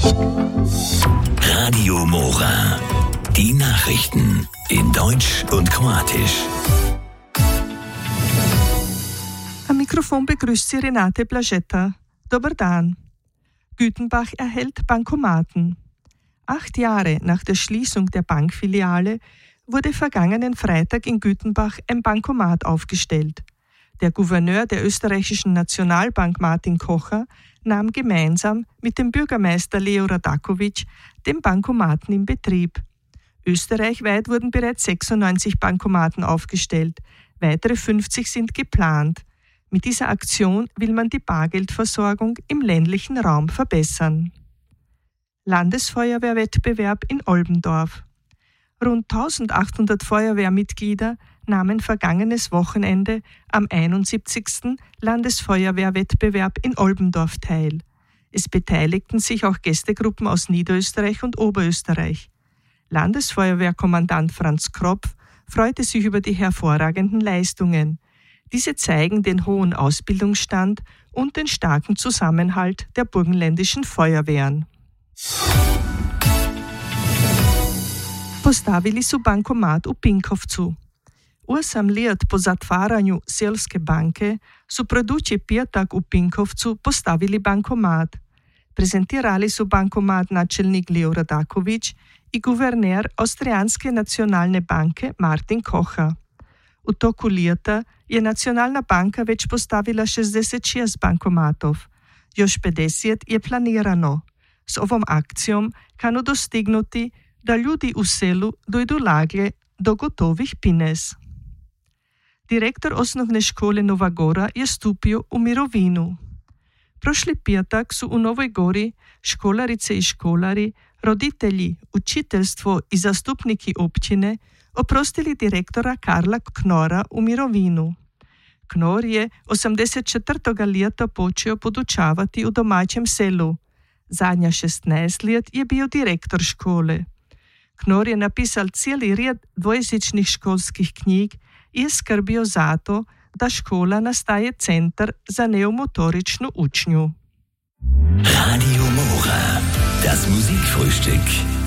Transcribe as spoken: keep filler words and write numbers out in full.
Radio Mora. Die Nachrichten in Deutsch und Kroatisch. Am Mikrofon begrüßt sie Renate Blažeta. Dobar dan. Gütenbach erhält Bankomaten. Acht Jahre nach der Schließung der Bankfiliale wurde vergangenen Freitag in Gütenbach ein Bankomat aufgestellt. Der Gouverneur der österreichischen Nationalbank Martin Kocher nahm gemeinsam mit dem Bürgermeister Leo Radakovic den Bankomaten in Betrieb. Österreichweit wurden bereits sechsundneunzig Bankomaten aufgestellt, weitere fünfzig sind geplant. Mit dieser Aktion will man die Bargeldversorgung im ländlichen Raum verbessern. Landesfeuerwehrwettbewerb in Olbendorf. Rund eintausendachthundert Feuerwehrmitglieder nahmen vergangenes Wochenende am einundsiebzigsten Landesfeuerwehrwettbewerb in Olbendorf teil. Es beteiligten sich auch Gästegruppen aus Niederösterreich und Oberösterreich. Landesfeuerwehrkommandant Franz Kropf freute sich über die hervorragenden Leistungen. Diese zeigen den hohen Ausbildungsstand und den starken Zusammenhalt der burgenländischen Feuerwehren. Postavili su bankomat u Pinkovcu. Osam let po zatvaranju Selske banke su produći petak u Pinkovcu postavili bankomat. Prezentirali su bankomat načelnik Leo Radakovic i guverner Avstrijanske nacionalne banke Martin Kocher. U toku leta je Nacionalna banka već postavila šezdeset šest bankomatov. Još pedeset je planirano. S ovom akcijom kanu dostignuti da ljudi u selu dojdu laglje do gotovih pines. Direktor osnovne škole Nova Gora je stupio u mirovinu. Prošli petak su u Novoj Gori školarice i školari, roditelji, učiteljstvo i zastupniki općine oprostili direktora Karla Knora u mirovinu. Knor je osemdeset četvrtog leta počeo podučavati u domaćem selu. Zadnja šestnaest let je bio direktor škole. Knor je napisal cijeli red dvojezičnih školskih knjig i je skrbio za to, da škola nastaje centar za neumotoričnu učnju. Radio Mora, das Musikfrühstück.